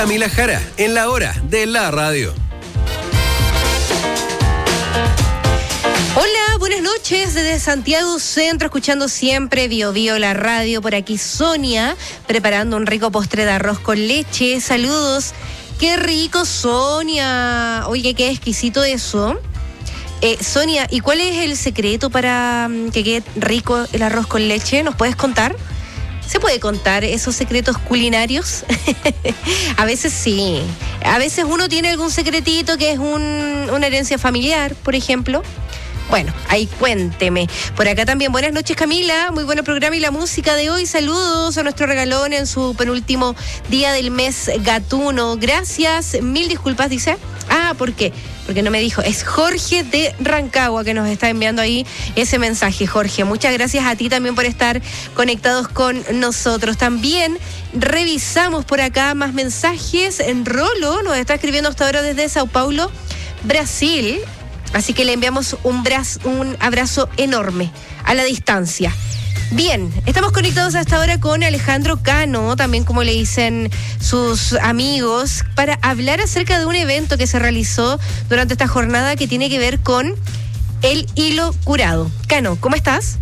Camila Jara, en la hora de la radio. Hola, buenas noches desde Santiago Centro, escuchando siempre Bio Bio la radio. Por aquí Sonia, preparando un rico postre de arroz con leche. Saludos. ¡Qué rico, Sonia! Oye, qué exquisito eso. Sonia, ¿y cuál es el secreto para que quede rico el arroz con leche? ¿Nos puedes contar? ¿Se puede contar esos secretos culinarios? A veces sí. A veces uno tiene algún secretito que es una herencia familiar, por ejemplo. Bueno, ahí cuénteme. Por acá también, buenas noches Camila, muy buen programa y la música de hoy. Saludos a nuestro regalón en su penúltimo día del mes gatuno. Gracias, mil disculpas, dice. ¿Por qué? Porque no me dijo. Es Jorge de Rancagua que nos está enviando ahí ese mensaje, Jorge. Muchas gracias a ti también por estar conectados con nosotros. También revisamos por acá más mensajes. En Rolo nos está escribiendo hasta ahora desde Sao Paulo, Brasil. Así que le enviamos un abrazo enorme a la distancia. Bien, estamos conectados hasta ahora con Alejandro Cano, también como le dicen sus amigos, para hablar acerca de un evento que se realizó durante esta jornada que tiene que ver con el hilo curado. Cano, ¿cómo estás?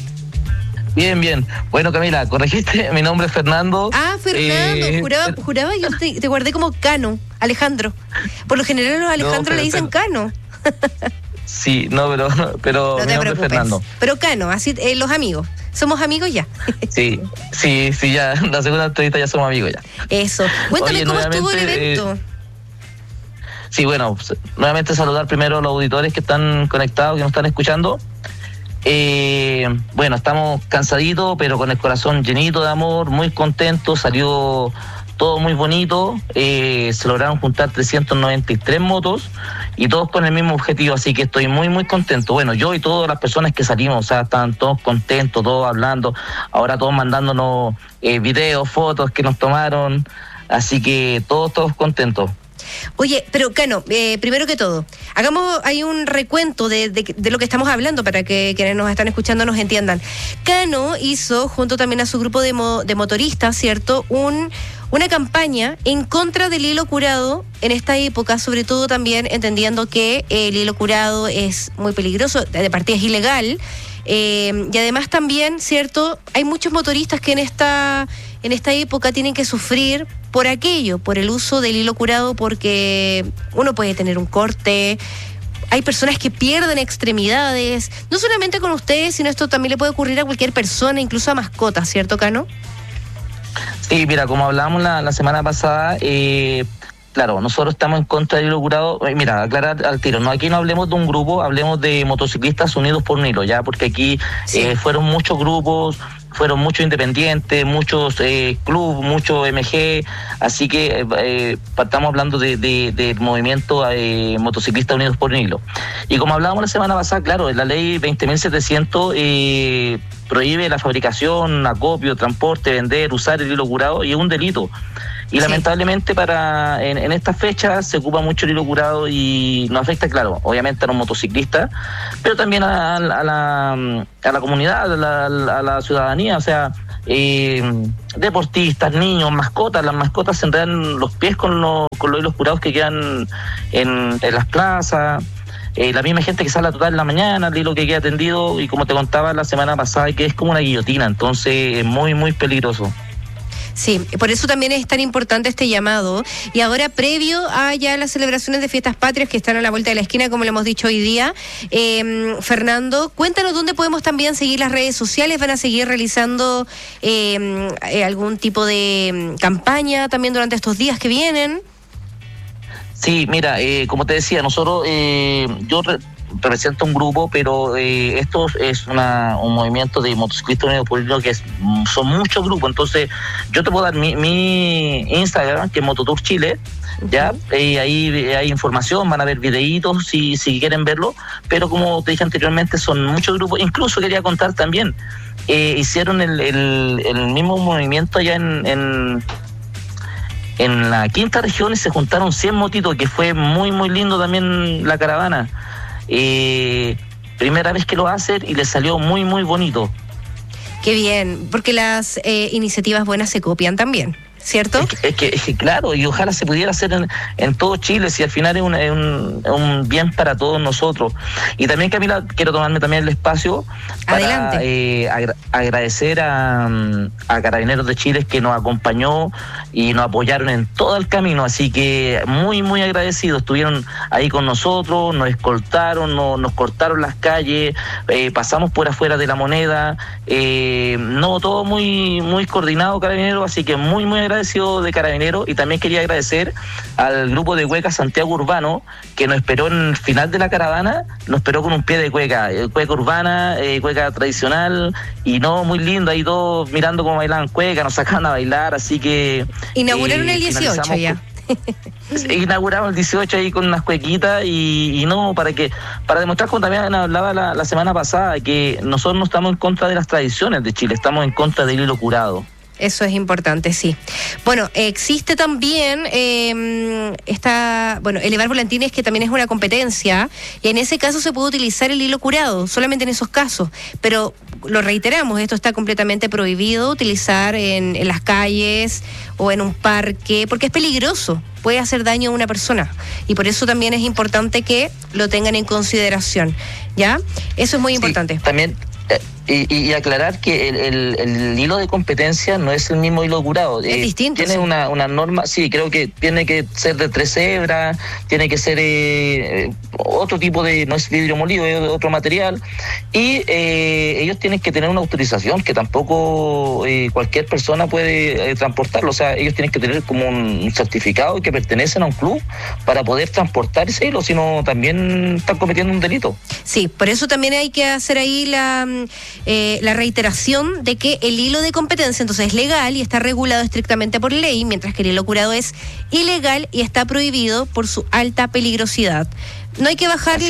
Bien. Bueno, Camila, corregiste, mi nombre es Fernando. Fernando, juraba yo te guardé como Cano, Alejandro. Por lo general los Alejandro le dicen Cano. Sí, pero no mi nombre es Fernando. Pero Cano, así los amigos. ¿Somos amigos ya? Sí, ya, la segunda entrevista ya somos amigos ya. Eso. Cuéntame cómo estuvo el evento. Sí, bueno, nuevamente saludar primero a los auditores que están conectados, que nos están escuchando. Bueno, estamos cansaditos, pero con el corazón llenito de amor, muy contentos, salió todo muy bonito, se lograron juntar 393 motos y todos con el mismo objetivo, así que estoy muy muy contento. Bueno, yo y todas las personas que salimos, o sea, estaban todos contentos, todos hablando, ahora todos mandándonos videos, fotos que nos tomaron, así que todos contentos. Oye, pero Cano, primero que todo, hagamos ahí un recuento de lo que estamos hablando para que quienes nos están escuchando nos entiendan. Cano hizo, junto también a su grupo de motoristas, ¿cierto?, una campaña en contra del hilo curado en esta época, sobre todo también entendiendo que el hilo curado es muy peligroso, de partida es ilegal, y además también, ¿cierto?, hay muchos motoristas que en esta época tienen que sufrir por el uso del hilo curado, porque uno puede tener un corte, hay personas que pierden extremidades, no solamente con ustedes, sino esto también le puede ocurrir a cualquier persona, incluso a mascotas, ¿cierto, Cano? Sí, mira, como hablábamos la semana pasada, claro, nosotros estamos en contra del hilo curado. Mira, aclarar al tiro, no, aquí no hablemos de un grupo, hablemos de motociclistas unidos por un hilo, ya, porque aquí fueron muchos grupos, fueron muchos independientes, muchos clubes, muchos MG, así que estamos hablando del movimiento motociclistas unidos por un hilo. Y como hablábamos la semana pasada, claro, la ley 20.700 prohíbe la fabricación, acopio, transporte, vender, usar el hilo curado, y es un delito. Y lamentablemente en estas fechas se ocupa mucho el hilo curado y nos afecta, claro, obviamente a los motociclistas, pero también a la comunidad, a la ciudadanía, o sea, deportistas, niños, mascotas. Las mascotas se enredan los pies con los hilos curados que quedan en las plazas. La misma gente que sale a trotar en la mañana, el hilo que queda tendido, y como te contaba la semana pasada, que es como una guillotina, entonces es muy, muy peligroso. Sí, por eso también es tan importante este llamado. Y ahora, previo a ya las celebraciones de fiestas patrias que están a la vuelta de la esquina, como le hemos dicho hoy día, Fernando, cuéntanos dónde podemos también seguir las redes sociales. ¿Van a seguir realizando algún tipo de campaña también durante estos días que vienen? Sí, mira, como te decía, nosotros, yo represento un grupo, pero esto es un movimiento de motociclistas unidos por el hilo que son muchos grupos. Entonces yo te puedo dar mi Instagram, que es Mototour Chile, ya, ahí hay información, van a ver videitos si quieren verlo, pero como te dije anteriormente, son muchos grupos. Incluso quería contar también, hicieron el mismo movimiento allá en la quinta región, y se juntaron 100 motitos, que fue muy muy lindo también la caravana. Primera vez que lo hacen y les salió muy muy bonito. Qué bien, porque las iniciativas buenas se copian también. ¿cierto? Es que claro, y ojalá se pudiera hacer en todo Chile, si al final es un bien para todos nosotros. Y también, Camila, quiero tomarme también el espacio para agradecer a Carabineros de Chile, que nos acompañó y nos apoyaron en todo el camino, así que muy, muy agradecidos. Estuvieron ahí con nosotros, nos escoltaron, nos cortaron las calles, pasamos por afuera de La Moneda, todo muy, muy coordinado, Carabineros, así que muy, muy agradecido de Carabineros. Y también quería agradecer al grupo de cueca Santiago Urbano, que nos esperó en el final de la caravana, nos esperó con un pie de cueca urbana, cueca tradicional, y muy lindo, ahí todos mirando cómo bailaban cueca, nos sacaban a bailar, así que... Inauguraron el 18 ya. Inauguramos el 18 ahí con unas cuequitas y para demostrar, como también hablaba la semana pasada, que nosotros no estamos en contra de las tradiciones de Chile, estamos en contra del hilo curado. Eso es importante, sí. Bueno, existe también elevar volantines, que también es una competencia, y en ese caso se puede utilizar el hilo curado, solamente en esos casos, pero lo reiteramos, esto está completamente prohibido utilizar en las calles o en un parque, porque es peligroso, puede hacer daño a una persona, y por eso también es importante que lo tengan en consideración, ¿ya? Eso es muy importante. También... Y aclarar que el hilo de competencia no es el mismo hilo curado. Es distinto. Tiene una norma, sí, creo que tiene que ser de 3 hebras, tiene que ser otro tipo de, no es vidrio molido, es de otro material. Y ellos tienen que tener una autorización, que tampoco cualquier persona puede transportarlo. O sea, ellos tienen que tener como un certificado que pertenecen a un club para poder transportar ese hilo, sino también están cometiendo un delito. Sí, por eso también hay que hacer ahí la reiteración de que el hilo de competencia entonces es legal y está regulado estrictamente por ley, mientras que el hilo curado es ilegal y está prohibido por su alta peligrosidad. No hay que bajar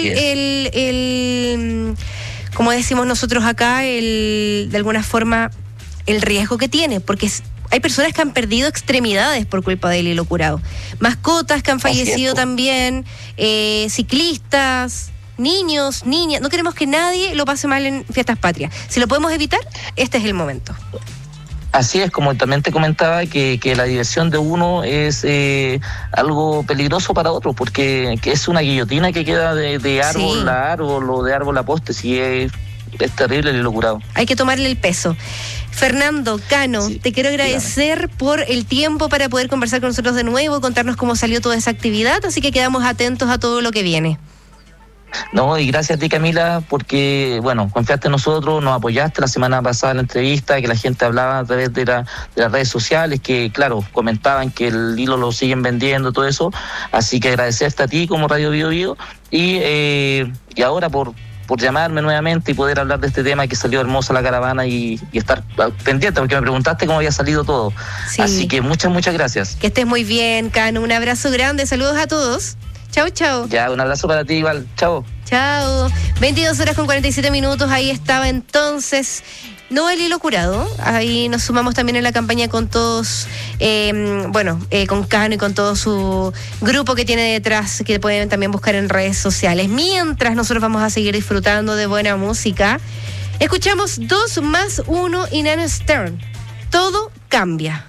como decimos nosotros acá, de alguna forma, el riesgo que tiene, porque hay personas que han perdido extremidades por culpa del hilo curado. Mascotas que han fallecido también, ciclistas, niños, niñas. No queremos que nadie lo pase mal en Fiestas Patrias. Si lo podemos evitar, este es el momento. Así es, como también te comentaba, que la diversión de uno es algo peligroso para otro, porque es una guillotina que queda de árbol a árbol o de árbol a poste. Sí, es terrible el hilo curado. Hay que tomarle el peso. Fernando Cano, te quiero agradecer por el tiempo para poder conversar con nosotros de nuevo, contarnos cómo salió toda esa actividad, así que quedamos atentos a todo lo que viene. No, y gracias a ti, Camila, porque, confiaste en nosotros, nos apoyaste la semana pasada en la entrevista, que la gente hablaba a través de las redes sociales, que, claro, comentaban que el hilo lo siguen vendiendo, todo eso. Así que agradecerte a ti como Radio Bio Bio y ahora por llamarme nuevamente y poder hablar de este tema, que salió hermosa la caravana y estar pendiente, porque me preguntaste cómo había salido todo. Sí. Así que muchas gracias. Que estés muy bien, Cano. Un abrazo grande, saludos a todos. Chau, chau. Ya, un abrazo para ti igual. Chao. Chao. 22:47, ahí estaba entonces no el hilo curado. Ahí nos sumamos también en la campaña con todos, con Cano y con todo su grupo que tiene detrás, que pueden también buscar en redes sociales. Mientras nosotros vamos a seguir disfrutando de buena música, escuchamos 2+1 y Nana Stern. Todo cambia.